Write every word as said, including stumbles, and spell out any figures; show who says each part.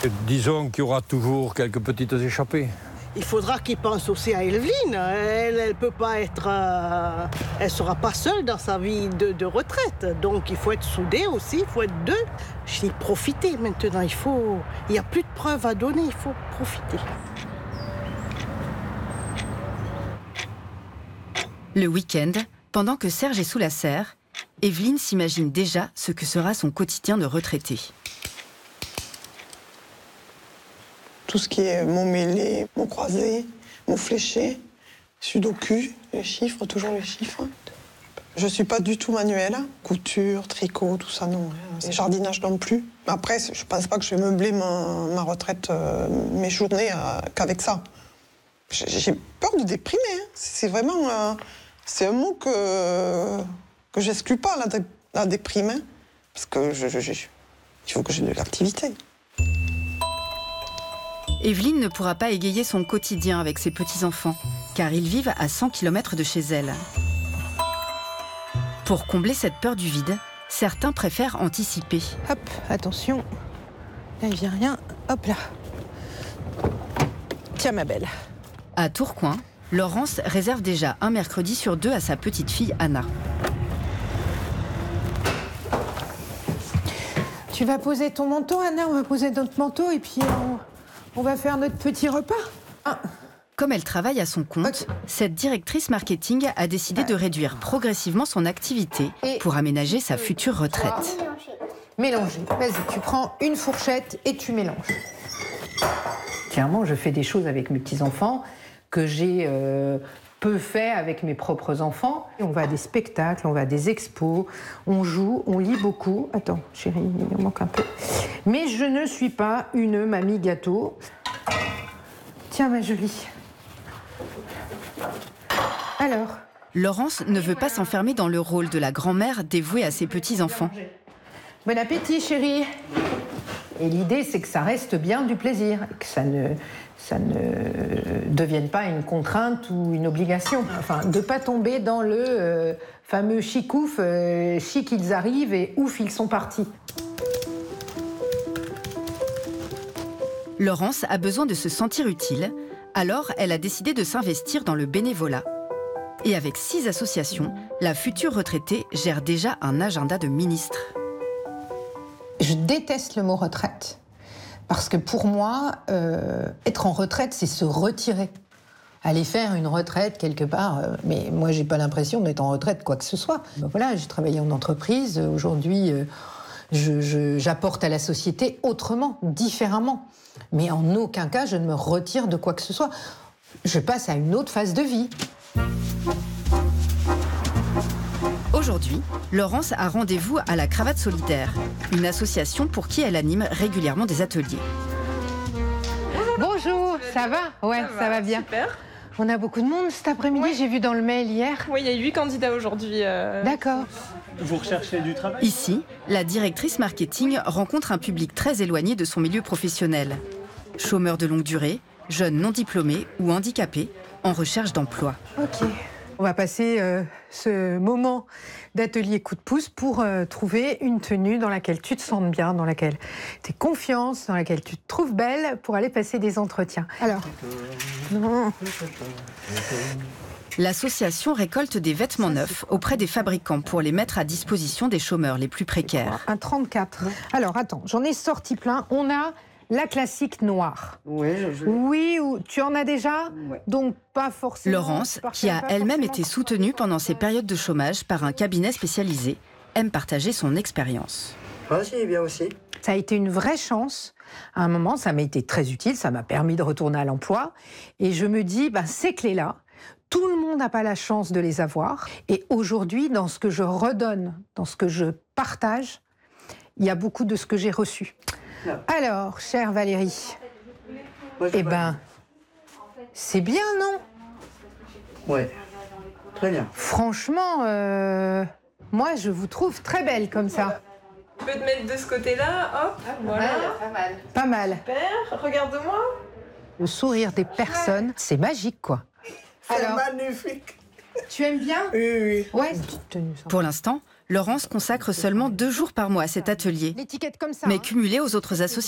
Speaker 1: Disons qu'il y aura toujours quelques petites échappées.
Speaker 2: Il faudra qu'il pense aussi à Evelyne. Elle, elle peut pas être, euh, elle sera pas seule dans sa vie de, de retraite. Donc il faut être soudés aussi, il faut être deux. Je dis profiter maintenant. Il faut, il y a plus de preuves à donner. Il faut profiter.
Speaker 3: Le week-end, pendant que Serge est sous la serre, Evelyne s'imagine déjà ce que sera son quotidien de retraité.
Speaker 4: Tout ce qui est mot mêlé, mot croisé, mot fléché, sudoku, les chiffres, toujours les chiffres. Je suis pas du tout manuelle, couture, tricot, tout ça, non. Et jardinage non plus. Après, je pense pas que je vais meubler ma, ma retraite, euh, mes journées euh, qu'avec ça. J'ai peur de déprimer. Hein. C'est vraiment, euh, c'est un mot que que j'exclus pas, la, dé, la déprime, hein, parce que je, je, je, il faut que j'ai de l'activité.
Speaker 3: Evelyne ne pourra pas égayer son quotidien avec ses petits-enfants, car ils vivent à cent kilomètres de chez elle. Pour combler cette peur du vide, certains préfèrent anticiper.
Speaker 5: Hop, attention, là il vient rien, hop là. Tiens ma belle.
Speaker 3: À Tourcoing, Laurence réserve déjà un mercredi sur deux à sa petite fille Anna.
Speaker 5: Tu vas poser ton manteau, Anna, on va poser notre manteau et puis on... On va faire notre petit repas. Ah.
Speaker 3: Comme elle travaille à son compte, okay. Cette directrice marketing a décidé ouais. de réduire progressivement son activité et pour aménager sa future retraite.
Speaker 5: Mélanger. Vas-y, tu prends une fourchette et tu mélanges.
Speaker 6: Clairement, je fais des choses avec mes petits-enfants que j'ai euh, peu fait avec mes propres enfants.
Speaker 5: On va à des spectacles, on va à des expos, on joue, on lit beaucoup. Attends, chérie, il me manque un peu. Mais je ne suis pas une mamie gâteau. Tiens, ma jolie. Alors ?
Speaker 3: Laurence ne veut pas s'enfermer dans le rôle de la grand-mère dévouée à ses petits-enfants.
Speaker 5: Bon appétit, chérie.
Speaker 6: Et l'idée, c'est que ça reste bien du plaisir, que ça ne, ça ne devienne pas une contrainte ou une obligation.
Speaker 5: Enfin, de ne pas tomber dans le euh, fameux chic-ouf, euh, chic ils arrivent et ouf ils sont partis.
Speaker 3: Laurence a besoin de se sentir utile, alors elle a décidé de s'investir dans le bénévolat. Et avec six associations, la future retraitée gère déjà un agenda de ministres.
Speaker 5: Je déteste le mot retraite, parce que pour moi, euh, être en retraite, c'est se retirer. Aller faire une retraite quelque part, euh, mais moi, j'ai pas l'impression d'être en retraite quoi que ce soit. Ben voilà, j'ai travaillé en entreprise, aujourd'hui, euh, je, je, j'apporte à la société autrement, différemment. Mais en aucun cas, je ne me retire de quoi que ce soit. Je passe à une autre phase de vie.
Speaker 3: Aujourd'hui, Laurence a rendez-vous à la Cravate Solidaire, une association pour qui elle anime régulièrement des ateliers.
Speaker 5: Bonjour, ça va? Ouais, ça va, ça va bien.
Speaker 7: Super.
Speaker 5: On a beaucoup de monde cet après-midi, ouais. J'ai vu dans le mail hier.
Speaker 7: Oui, il y a huit candidats aujourd'hui. Euh...
Speaker 5: D'accord.
Speaker 8: Vous recherchez du travail?
Speaker 3: Ici, la directrice marketing rencontre un public très éloigné de son milieu professionnel. Chômeurs de longue durée, jeunes non diplômés ou handicapés en recherche d'emploi.
Speaker 5: Ok. On va passer euh, ce moment d'atelier coup de pouce pour euh, trouver une tenue dans laquelle tu te sens bien, dans laquelle tu as confiance, dans laquelle tu te trouves belle pour aller passer des entretiens. Alors, non.
Speaker 3: L'association récolte des vêtements neufs auprès des fabricants pour les mettre à disposition des chômeurs les plus précaires.
Speaker 5: Un trente-quatre. Alors, attends, j'en ai sorti plein. On a la classique noire.
Speaker 8: Oui, je...
Speaker 5: oui, ou tu en as déjà,
Speaker 8: oui.
Speaker 5: Donc pas forcément.
Speaker 3: Laurence, qui a elle-même été soutenue pendant ses périodes de chômage par un cabinet spécialisé, aime partager son expérience.
Speaker 8: Ah si, bien aussi.
Speaker 5: Ça a été une vraie chance. À un moment, ça m'a été très utile, ça m'a permis de retourner à l'emploi. Et je me dis, ben, ces clés-là, tout le monde n'a pas la chance de les avoir. Et aujourd'hui, dans ce que je redonne, dans ce que je partage, il y a beaucoup de ce que j'ai reçu. Non. Alors, chère Valérie,
Speaker 8: Moi,
Speaker 5: eh ben, c'est bien, non?
Speaker 8: Ouais, très bien.
Speaker 5: Franchement, euh, moi, je vous trouve très belle comme ça.
Speaker 7: Tu peux te mettre de ce côté-là, hop, ah, voilà. Ouais,
Speaker 5: pas mal. Pas mal.
Speaker 7: Super, regarde-moi.
Speaker 5: Le sourire des personnes, c'est magique, quoi.
Speaker 4: C'est Alors, magnifique.
Speaker 5: Tu aimes bien?
Speaker 4: Oui, oui.
Speaker 5: Ouais.
Speaker 3: Pour l'instant, Laurence consacre seulement deux jours par mois à cet atelier.
Speaker 5: L'étiquette comme ça.
Speaker 3: Mais
Speaker 5: hein.
Speaker 3: cumulé aux autres associations.